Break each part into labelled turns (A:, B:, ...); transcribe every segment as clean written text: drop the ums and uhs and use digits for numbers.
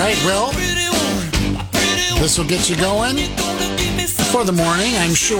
A: right, well, this will get you going for the morning, I'm sure.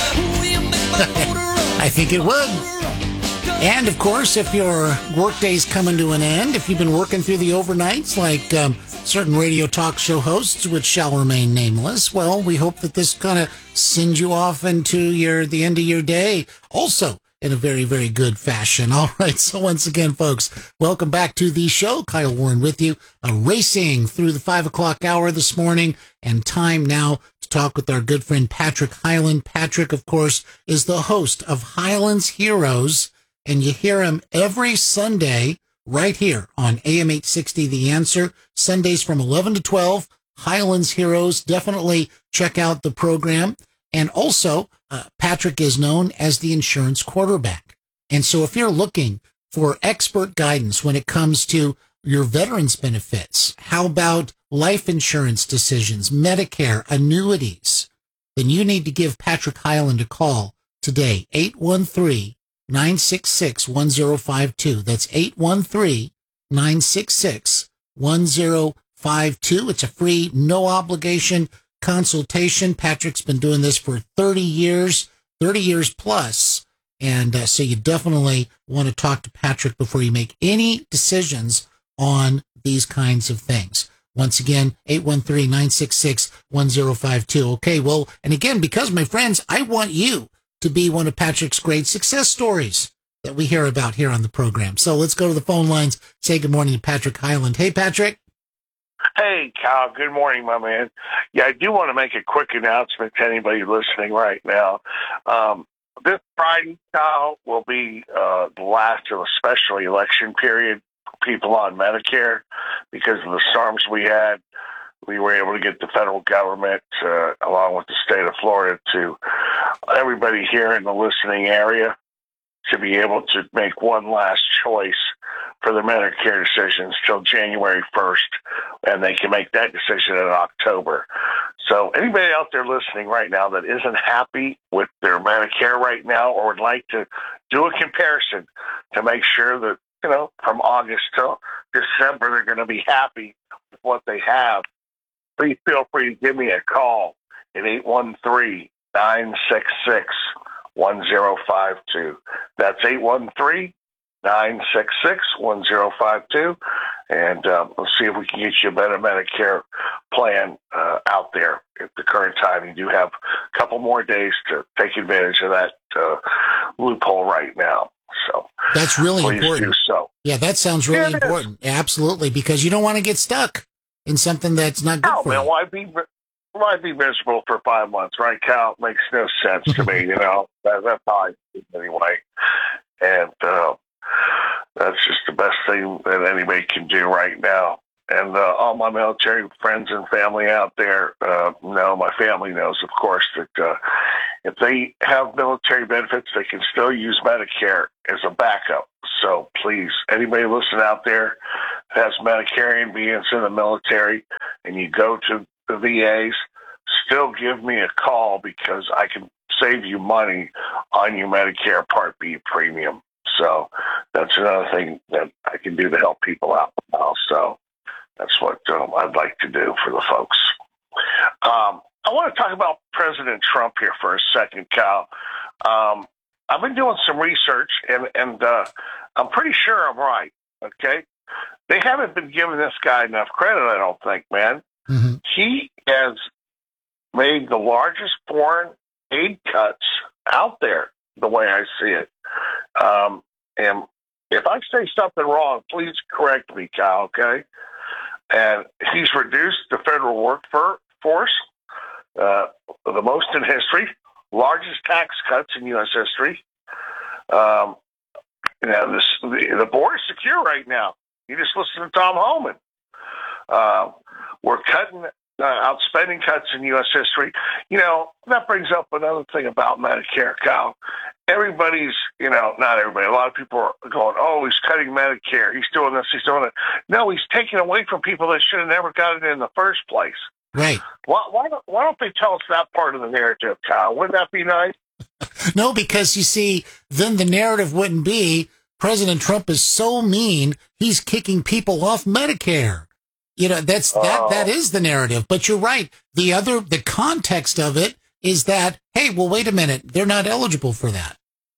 A: I think it would. And, of course, if your workday's coming to an end, if you've been working through the overnights like certain radio talk show hosts, which shall remain nameless, well, we hope that this kind of sends you off into the end of your day also in a very, very good fashion. All right, so once again, folks, welcome back to the show. Kyle Warren with you, racing through the 5 o'clock hour this morning, and time now to talk with our good friend Patrick Hyland. Patrick, of course, is the host of Highlands Heroes, and you hear him every Sunday right here on AM 860 The Answer, Sundays from 11 to 12, Highlands Heroes. Definitely check out the program. And also, Patrick is known as the insurance quarterback. And so if you're looking for expert guidance when it comes to your veterans benefits, how about life insurance decisions, Medicare, annuities, then you need to give Patrick Hyland a call today, 813-966-1052. That's 813-966-1052. It's a free, no obligation consultation. Patrick's been doing this for 30 years plus. And so you definitely want to talk to Patrick before you make any decisions on these kinds of things. Once again, 813-966-1052. Okay, well, and again, because, my friends, I want you to be one of Patrick's great success stories that we hear about here on the program. So let's go to the phone lines. Say good morning to Patrick Hyland. Hey, Patrick.
B: Hey, Kyle. Good morning, my man. Yeah, I do want to make a quick announcement to anybody listening right now. This Friday, Kyle, will be the last of a special election period for people on Medicare. Because of the storms we had, we were able to get the federal government, along with the state of Florida, to everybody here in the listening area to be able to make one last choice for their Medicare decisions till January 1st, and they can make that decision in October. So anybody out there listening right now that isn't happy with their Medicare right now, or would like to do a comparison to make sure that, from August till December, they're going to be happy with what they have, please feel free to give me a call at 813-966-1052. That's 813-966-1052. And let's see if we can get you a better Medicare plan out there. At the current time, you do have a couple more days to take advantage of that loophole right now. So
A: that's really important.
B: Do so.
A: Yeah, that sounds really important. Absolutely, because you don't want to get stuck in something that's not good for you.
B: Why be miserable for 5 months, right, Cal? It makes no sense to me, That's how I think anyway. And that's just the best thing that anybody can do right now. And all my military friends and family out there know, my family knows, of course, that if they have military benefits, they can still use Medicare as a backup. So please, anybody listening out there that has Medicare and being in the military, and you go to the VAs, still give me a call, because I can save you money on your Medicare Part B premium. So that's another thing that I can do to help people out now. So that's what I'd like to do for the folks. I want to talk about President Trump here for a second, Cal. I've been doing some research, and I'm pretty sure I'm right, okay? They haven't been giving this guy enough credit, I don't think, man.
A: Mm-hmm.
B: He has made the largest foreign aid cuts out there, the way I see it. And if I say something wrong, please correct me, Kyle, okay? And he's reduced the federal workforce, the most in history, largest tax cuts in U.S. history. The border's secure right now. You just listen to Tom Homan. We're cutting out spending cuts in U.S. history. That brings up another thing about Medicare, Kyle. Everybody's, not everybody, a lot of people are going, oh, he's cutting Medicare. He's doing this, he's doing it. No, he's taking away from people that should have never got it in the first place.
A: Right.
B: Why don't they tell us that part of the narrative, Kyle? Wouldn't that be nice?
A: No, because you see, then the narrative wouldn't be President Trump is so mean, he's kicking people off Medicare. that is the narrative. But you're right. The context of it is that, hey, well, wait a minute, they're not eligible for that.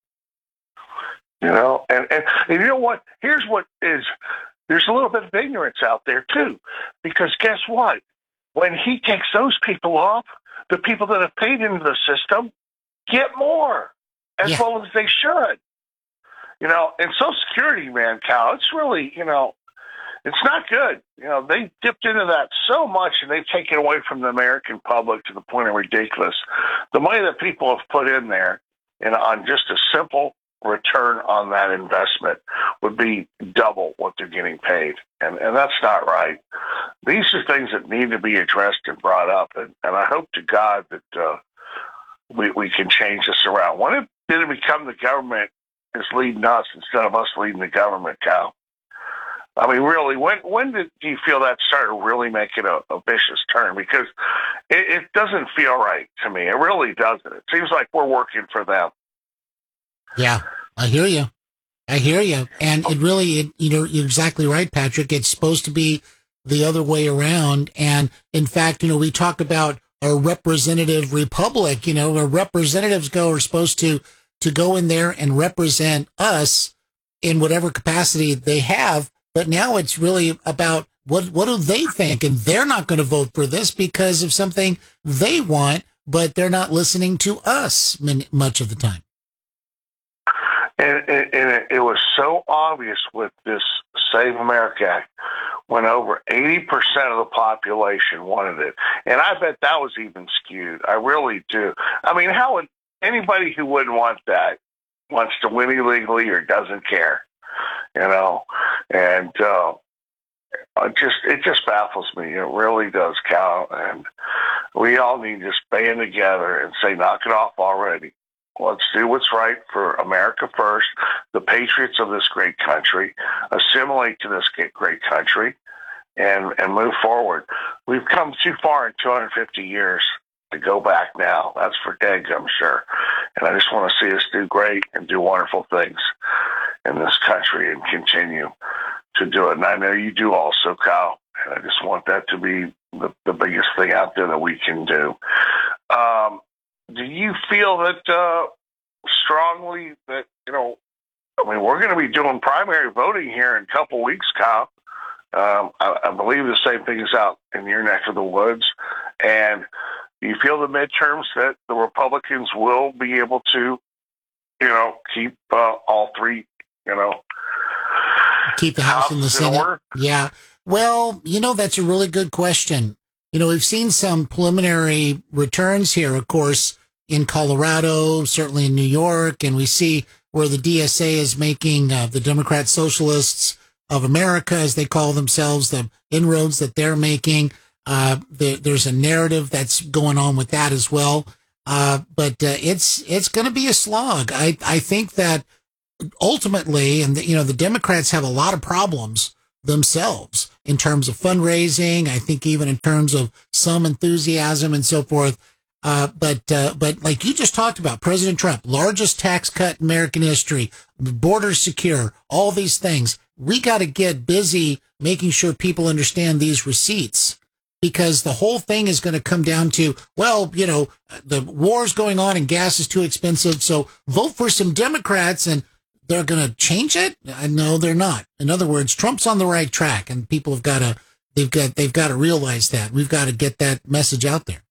B: And you know what? Here's what is. There's a little bit of ignorance out there too, because guess what? When he takes those people off, the people that have paid into the system get more, as well as they should. And Social Security, man, Cal, it's really, it's not good. They dipped into that so much, and they've taken away from the American public to the point of ridiculous. The money that people have put in there, on just a simple return on that investment would be double what they're getting paid. And that's not right. These are things that need to be addressed and brought up. And I hope to God that we can change this around. When did it become the government is leading us instead of us leading the government, Cal? I mean, really, when do you feel that started really making a vicious turn? Because it doesn't feel right to me. It really doesn't. It seems like we're working for them.
A: Yeah, I hear you. And it really, you're exactly right, Patrick. It's supposed to be the other way around. And in fact, we talk about a representative republic, where representatives are supposed to go in there and represent us in whatever capacity they have. But now it's really about what do they think? And they're not going to vote for this because of something they want, but they're not listening to us much of the time.
B: And it was so obvious with this Save America Act when over 80% of the population wanted it. And I bet that was even skewed. I really do. I mean, how would anybody who wouldn't want that wants to win illegally or doesn't care, And it just baffles me. It really does, Cal. And we all need to just band together and say, knock it off already. Let's do what's right for America first, the patriots of this great country, assimilate to this great country, and move forward. We've come too far in 250 years to go back now. That's for daggum sure. And I just want to see us do great and do wonderful things in this country and continue to do it. And I know you do also, Kyle. And I just want that to be the biggest thing out there that we can do. Do you feel that strongly that, we're going to be doing primary voting here in a couple weeks, Kyle. I believe the same thing is out in your neck of the woods. And do you feel the midterms that the Republicans will be able to, keep all three,
A: keep the House and the Senate? Yeah. Well, that's a really good question. We've seen some preliminary returns here, of course, in Colorado, certainly in New York, and we see where the DSA is making the Democrat Socialists of America, as they call themselves, the inroads that they're making. There's a narrative that's going on with that as well. But it's going to be a slog. I think that ultimately, and the Democrats have a lot of problems themselves in terms of fundraising. I think even in terms of some enthusiasm and so forth. But like you just talked about, President Trump, largest tax cut in American history, borders secure, all these things. We got to get busy making sure people understand these receipts, because the whole thing is going to come down to, the war's going on and gas is too expensive. So vote for some Democrats and they're going to change it. No, they're not. In other words, Trump's on the right track, and people have got to, they've got to realize that. We've got to get that message out there.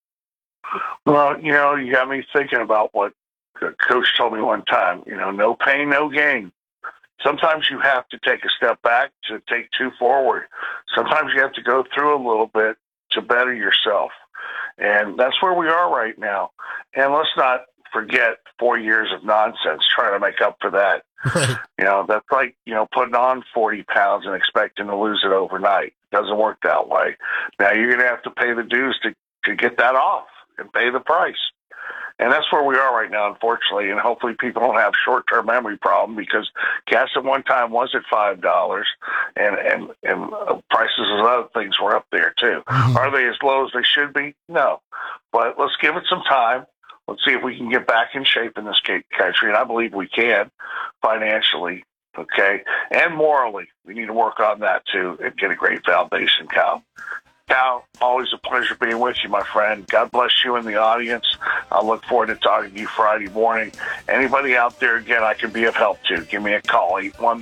B: Well, you got me thinking about what the coach told me one time, no pain, no gain. Sometimes you have to take a step back to take two forward. Sometimes you have to go through a little bit to better yourself. And that's where we are right now. And let's not forget 4 years of nonsense trying to make up for that.
A: Right.
B: That's like, putting on 40 pounds and expecting to lose it overnight. It doesn't work that way. Now you're going to have to pay the dues to get that off and pay the price. And that's where we are right now, unfortunately. And hopefully people don't have short-term memory problem, because gas at one time was at $5 and prices of other things were up there too. Mm-hmm. Are they as low as they should be? No. But let's give it some time. Let's see if we can get back in shape in this country. And I believe we can financially. okay? And morally, we need to work on that too and get a great foundation, Cal. Cal, always a pleasure being with you, my friend. God bless you in the audience. I look forward to talking to you Friday morning. Anybody out there, again, I can be of help to. Give me a call,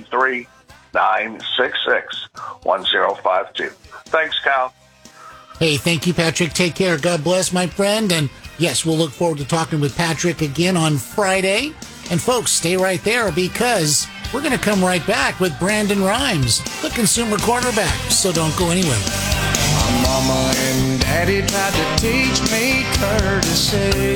B: 813-966-1052. Thanks, Cal.
A: Hey, thank you, Patrick. Take care. God bless, my friend. And yes, we'll look forward to talking with Patrick again on Friday. And folks, stay right there because we're going to come right back with Brandon Rhymes, the consumer quarterback. So don't go anywhere.
C: My mama and daddy tried to teach me courtesy.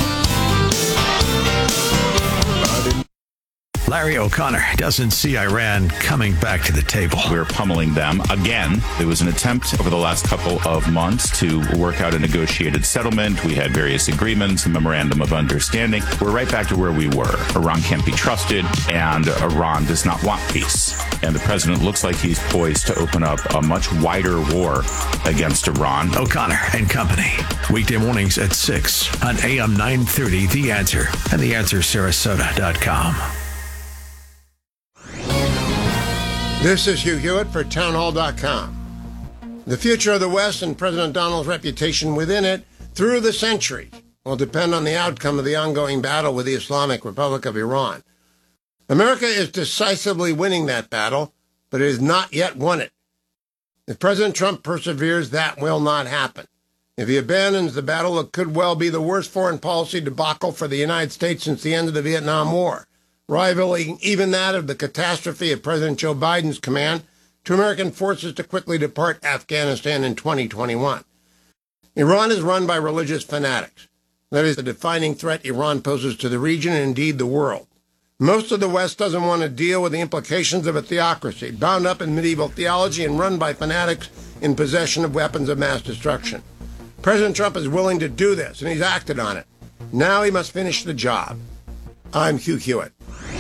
D: Larry O'Connor doesn't see Iran coming back to the table.
E: We're pummeling them again. There was an attempt over the last couple of months to work out a negotiated settlement. We had various agreements, a memorandum of understanding. We're right back to where we were. Iran can't be trusted, and Iran does not want peace. And the president looks like he's poised to open up a much wider war against Iran.
D: O'Connor and Company. Weekday mornings at 6 on AM 930, The Answer, and TheAnswerSarasota.com.
F: This is Hugh Hewitt for townhall.com. The future of the West and President Donald's reputation within it through the century will depend on the outcome of the ongoing battle with the Islamic Republic of Iran. America is decisively winning that battle, but it has not yet won it. If President Trump perseveres, that will not happen. If he abandons the battle, it could well be the worst foreign policy debacle for the United States since the end of the Vietnam War, rivaling even that of the catastrophe of President Joe Biden's command to American forces to quickly depart Afghanistan in 2021. Iran is run by religious fanatics. That is the defining threat Iran poses to the region and indeed the world. Most of the West doesn't want to deal with the implications of a theocracy, bound up in medieval theology and run by fanatics in possession of weapons of mass destruction. President Trump is willing to do this, and he's acted on it. Now he must finish the job. I'm Hugh Hewitt.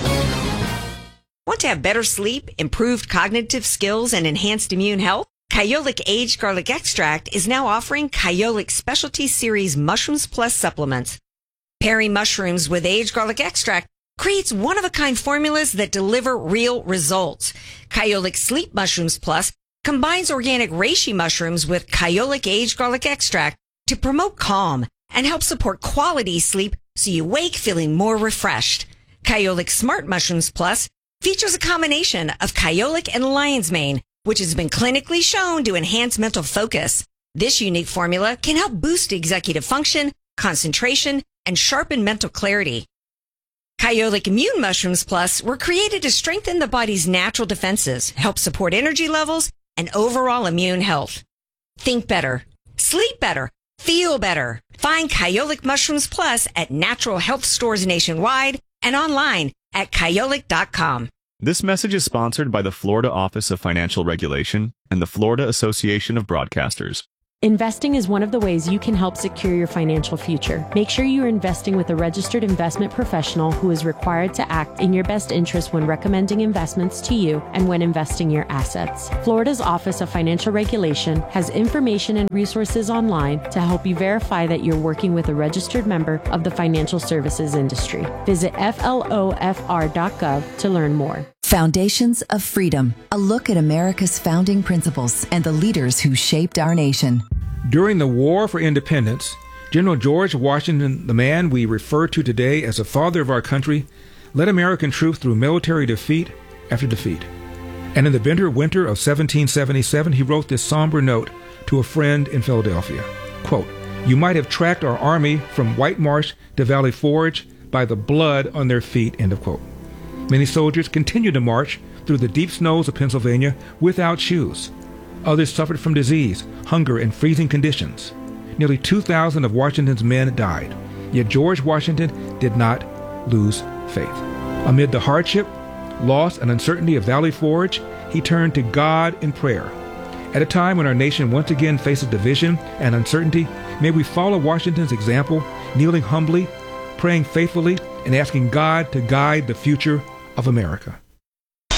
G: Want to have better sleep, improved cognitive skills, and enhanced immune health? Kyolic Aged Garlic Extract is now offering Kyolic Specialty Series Mushrooms Plus supplements. Pairing mushrooms with aged garlic extract creates one-of-a-kind formulas that deliver real results. Kyolic Sleep Mushrooms Plus combines organic reishi mushrooms with Kyolic Aged Garlic Extract to promote calm and help support quality sleep so you wake feeling more refreshed. Kyolic Smart Mushrooms Plus features a combination of kyolic and lion's mane, which has been clinically shown to enhance mental focus. This unique formula can help boost executive function, concentration, and sharpen mental clarity. Kyolic Immune Mushrooms Plus were created to strengthen the body's natural defenses, help support energy levels, and overall immune health. Think better, sleep better, feel better. Find Kyolic Mushrooms Plus at natural health stores nationwide and online at kyolic.com.
H: This message is sponsored by the Florida Office of Financial Regulation and the Florida Association of Broadcasters.
I: Investing is one of the ways you can help secure your financial future. Make sure you are investing with a registered investment professional who is required to act in your best interest when recommending investments to you and when investing your assets. Florida's Office of Financial Regulation has information and resources online to help you verify that you're working with a registered member of the financial services industry. Visit flofr.gov to learn more.
J: Foundations of Freedom, a look at America's founding principles and the leaders who shaped our nation.
K: During the War for Independence, General George Washington, the man we refer to today as the father of our country, led American troops through military defeat after defeat. And in the bitter winter of 1777, he wrote this somber note to a friend in Philadelphia. Quote, "You might have tracked our army from White Marsh to Valley Forge by the blood on their feet," end of quote. Many soldiers continued to march through the deep snows of Pennsylvania without shoes. Others suffered from disease, hunger, and freezing conditions. Nearly 2,000 of Washington's men died. Yet George Washington did not lose faith. Amid the hardship, loss, and uncertainty of Valley Forge, he turned to God in prayer. At a time when our nation once again faces division and uncertainty, may we follow Washington's example, kneeling humbly, praying faithfully, and asking God to guide the future of America.